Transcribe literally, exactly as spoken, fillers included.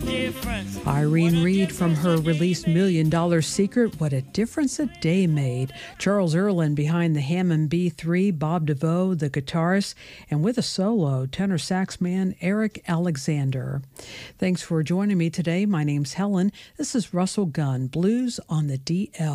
Irene Reed from her release Million Dollar Secret, What a Difference a Day Made. Charles Earlin behind the Hammond B three, Bob DeVoe, the guitarist, and with a solo, tenor sax man Eric Alexander. Thanks for joining me today. My name's Helen. This is Russell Gunn, Blues on the D L.